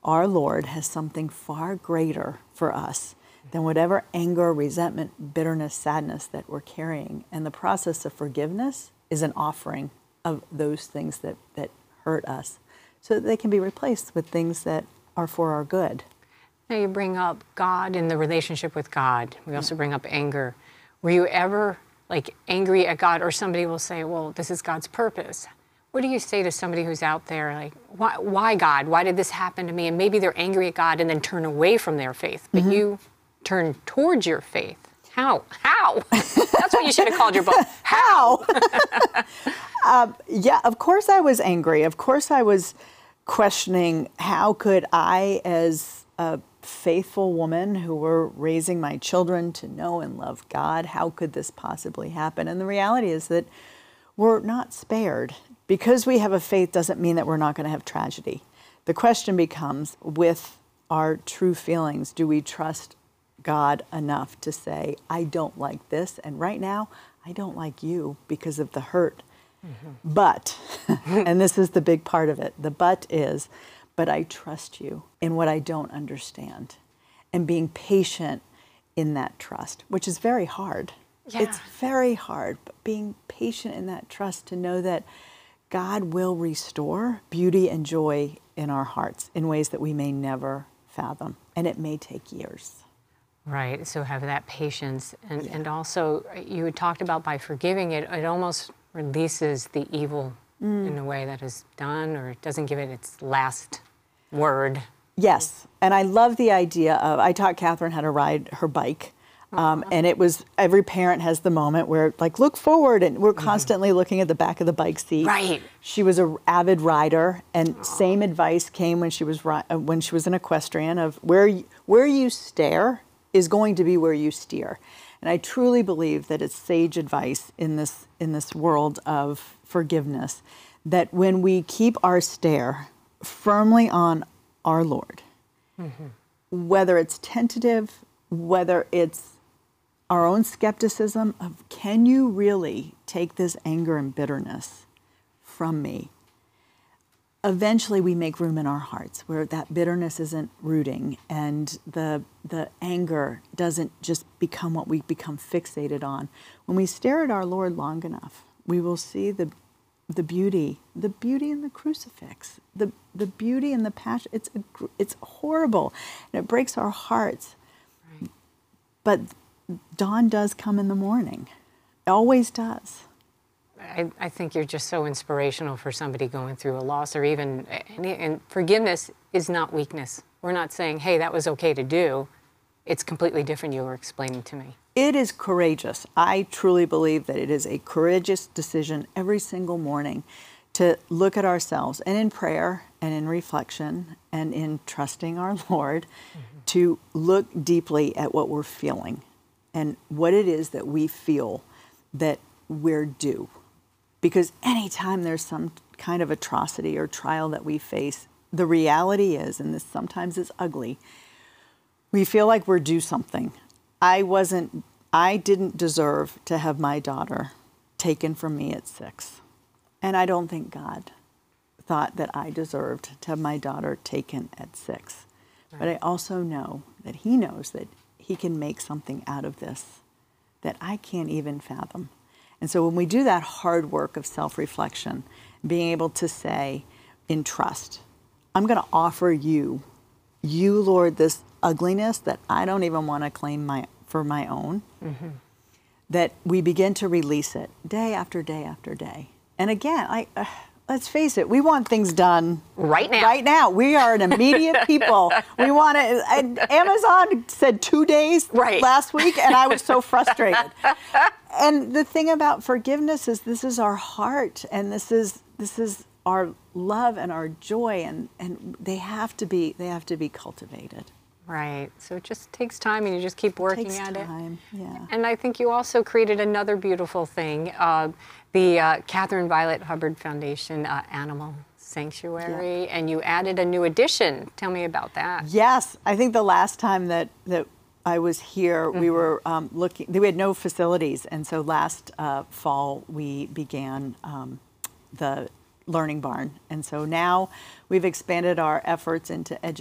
our Lord has something far greater for us than whatever anger, resentment, bitterness, sadness that we're carrying. And the process of forgiveness is an offering of those things that hurt us, so that they can be replaced with things that are for our good. Now you bring up God and the relationship with God. We also bring up anger. Were you ever like angry at God, or somebody will say, well, this is God's purpose? What do you say to somebody who's out there like, why God? Why did this happen to me? And maybe they're angry at God and then turn away from their faith, but you turn towards your faith. How? That's what you should have called your book. How? Yeah, of course I was angry. Of course I was questioning, how could I, as a faithful woman who were raising my children to know and love God, how could this possibly happen? And the reality is that we're not spared. Because we have a faith doesn't mean that we're not going to have tragedy. The question becomes, with our true feelings, do we trust God enough to say, I don't like this, and right now, I don't like you because of the hurt. But, and this is the big part of it, the but is, but I trust you in what I don't understand. And being patient in that trust, which is very hard. Yeah. It's very hard, but being patient in that trust to know that God will restore beauty and joy in our hearts in ways that we may never fathom. And it may take years. Right, so have that patience. And also, you had talked about by forgiving it, it almost releases the evil in a way that is done, or it doesn't give it its last word. Yes, and I love the idea of, I taught Catherine how to ride her bike. And it was, every parent has the moment where, like, look forward, and we're constantly looking at the back of the bike seat. Right. She was an avid rider, and same advice came when she was an equestrian of where you stare is going to be where you steer. And I truly believe that it's sage advice in this world of forgiveness, that when we keep our stare firmly on our Lord, whether it's tentative, whether it's our own skepticism of, can you really take this anger and bitterness from me? Eventually we make room in our hearts where that bitterness isn't rooting, and the anger doesn't just become what we become fixated on. When we stare at our Lord long enough, we will see the beauty in the crucifix, the beauty in the passion. It's horrible, and it breaks our hearts. Right. But dawn does come in the morning. It always does. I think you're just so inspirational for somebody going through a loss, or even, and forgiveness is not weakness. We're not saying, hey, that was okay to do. It's completely different, you were explaining to me. It is courageous. I truly believe that it is a courageous decision every single morning to look at ourselves, and in prayer and in reflection and in trusting our Lord, to look deeply at what we're feeling and what it is that we feel that we're due. Because anytime there's some kind of atrocity or trial that we face, the reality is, and this sometimes is ugly, we feel like we're due something. I didn't deserve to have my daughter taken from me at 6. And I don't think God thought that I deserved to have my daughter taken at 6. Right. But I also know that He knows that He can make something out of this that I can't even fathom. And so when we do that hard work of self-reflection, being able to say in trust, I'm going to offer you, Lord, this ugliness that I don't even want to claim for my own, that we begin to release it day after day after day. And again, let's face it, we want things done right now. Right now. We are an immediate people. We want it. And Amazon said 2 days last week, and I was so frustrated. And the thing about forgiveness is, this is our heart, and this is our love and our joy, and they have to be cultivated. Right. So it just takes time, and you just keep working at it. Takes time, yeah. And I think you also created another beautiful thing, the Catherine Violet Hubbard Foundation Animal Sanctuary, and you added a new addition. Tell me about that. Yes. I think the last time that I was here, we were looking, we had no facilities, and so last fall we began the Learning Barn. And so now we've expanded our efforts into education.